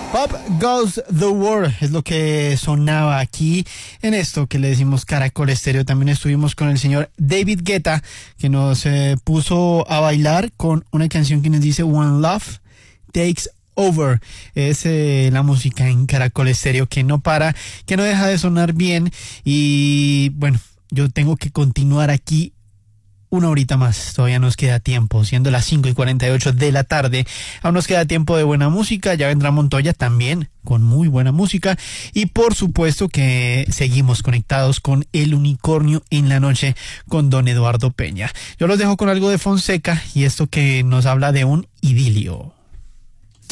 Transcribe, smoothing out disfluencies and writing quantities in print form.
Pop Goes the World es lo que sonaba aquí en esto que le decimos Caracol Estéreo. También estuvimos con el señor David Guetta, que nos puso a bailar con una canción que nos dice One Love Takes Over. Es la música en Caracol Estéreo que no para, que no deja de sonar bien. Y bueno, yo tengo que continuar aquí una horita más, todavía nos queda tiempo, siendo las 5:48 de la tarde, aún nos queda tiempo de buena música. Ya vendrá Montoya también con muy buena música, y por supuesto que seguimos conectados con El Unicornio en la Noche con don Eduardo Peña. Yo los dejo con algo de Fonseca y esto que nos habla de un idilio.